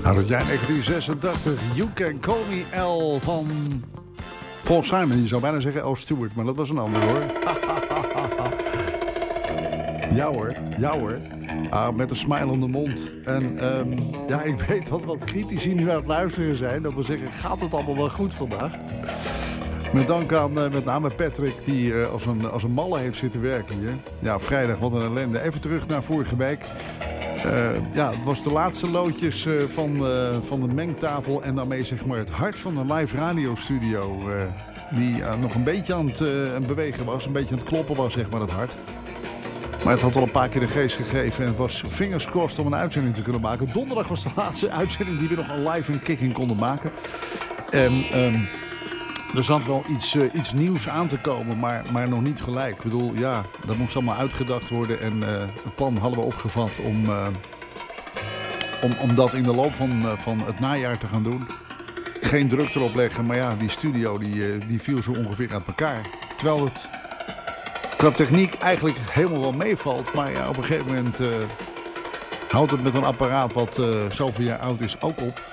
Nou, dat jaar 1986, You Can Call Me L van Paul Simon. Je zou bijna zeggen L. Stewart, maar dat was een ander hoor. Ja hoor. Met een smile om de mond. En ja, ik weet dat wat critici nu aan het luisteren zijn. Dat we zeggen, gaat het allemaal wel goed vandaag? Met dank aan met name Patrick, die als een malle heeft zitten werken hier. Ja, vrijdag, wat een ellende. Even terug naar vorige week. Ja, het was de laatste loodjes van de mengtafel en daarmee zeg maar het hart van de live radiostudio. Die nog een beetje aan het bewegen was, een beetje aan het kloppen was, zeg maar, het hart. Maar het had al een paar keer de geest gegeven en het was fingers crossed om een uitzending te kunnen maken. Donderdag was de laatste uitzending die we nog live en kicking konden maken. En er zat wel iets nieuws aan te komen, maar nog niet gelijk. Ik bedoel, ja, dat moest allemaal uitgedacht worden. En het plan hadden we opgevat om dat in de loop van het najaar te gaan doen. Geen druk erop leggen, maar ja, die studio die viel zo ongeveer uit elkaar. Terwijl het qua techniek eigenlijk helemaal wel meevalt. Maar ja, op een gegeven moment houdt het met een apparaat wat zoveel jaar oud is ook op.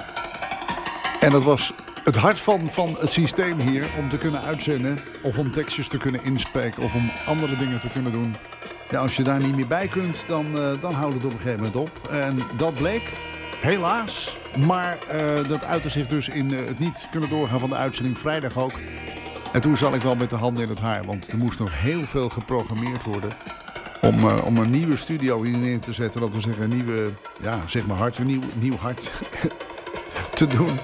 En dat was het hart van het systeem hier om te kunnen uitzenden. Of om tekstjes te kunnen inspreken of om andere dingen te kunnen doen. Ja, als je daar niet meer bij kunt, dan houdt het op een gegeven moment op. En dat bleek, helaas. Maar dat uitte zich dus in het niet kunnen doorgaan van de uitzending vrijdag ook. En toen zat ik wel met de handen in het haar. Want er moest nog heel veel geprogrammeerd worden. Om een nieuwe studio hier neer te zetten. Dat we zeggen een nieuwe, ja, zeg maar hart, een nieuw hart te doen.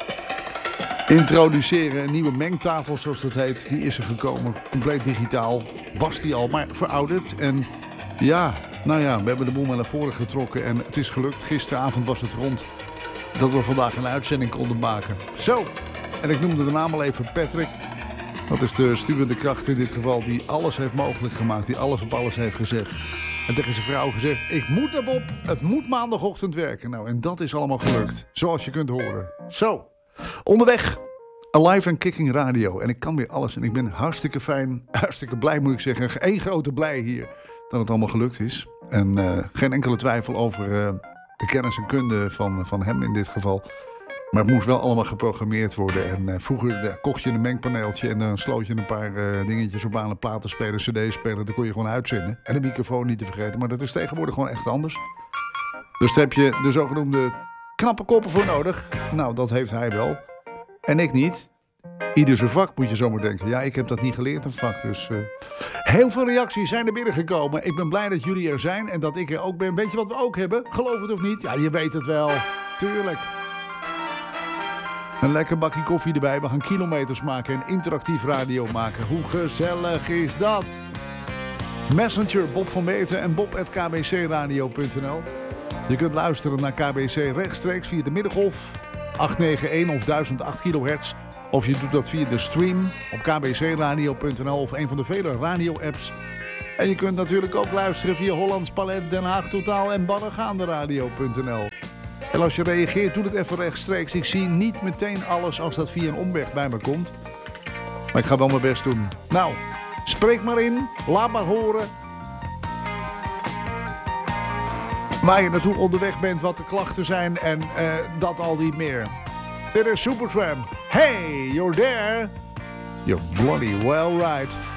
Introduceren, een nieuwe mengtafel zoals dat heet. Die is er gekomen, compleet digitaal. Was die al, maar verouderd. En ja, nou ja, we hebben de boel maar naar voren getrokken. En het is gelukt. Gisteravond was het rond dat we vandaag een uitzending konden maken. Zo, en ik noemde de naam al even Patrick. Dat is de stuwende kracht in dit geval die alles heeft mogelijk gemaakt. Die alles op alles heeft gezet. En tegen zijn vrouw gezegd, ik moet naar Bob. Het moet maandagochtend werken. Nou, en dat is allemaal gelukt. Zoals je kunt horen. Zo. Onderweg, Alive and Kicking Radio. En ik kan weer alles. En ik ben hartstikke fijn, hartstikke blij moet ik zeggen. Eén grote blij hier dat het allemaal gelukt is. En geen enkele twijfel over de kennis en kunde van hem in dit geval. Maar het moest wel allemaal geprogrammeerd worden. En vroeger kocht je een mengpaneeltje en dan sloot je een paar dingetjes op aan. Een platenspeler, cd-speler, dan kon je gewoon uitzenden. En de microfoon niet te vergeten. Maar dat is tegenwoordig gewoon echt anders. Dus daar heb je de zogenoemde knappe koppen voor nodig. Nou, dat heeft hij wel. En ik niet. Ieder zijn vak, moet je zomaar denken. Ja, ik heb dat niet geleerd, een vak. Dus heel veel reacties zijn er binnengekomen. Ik ben blij dat jullie er zijn en dat ik er ook ben. Weet je wat we ook hebben? Geloof het of niet? Ja, je weet het wel. Tuurlijk. Een lekker bakje koffie erbij. We gaan kilometers maken en interactief radio maken. Hoe gezellig is dat? Messenger, Bob van Meeten en bob@kbcradio.nl. Je kunt luisteren naar KBC rechtstreeks via de middengolf 891 of 1008 kHz. Of je doet dat via de stream op kbcradio.nl of een van de vele radio-apps. En je kunt natuurlijk ook luisteren via Hollands Palet, Den Haag Totaal en Bannergaanderadio.nl. En als je reageert, doe het even rechtstreeks. Ik zie niet meteen alles als dat via een omweg bij me komt. Maar ik ga wel mijn best doen. Nou, spreek maar in. Laat maar horen waar je naartoe onderweg bent, wat de klachten zijn en dat al niet meer. Dit is Supertramp. Hey, you're there. You're bloody well right.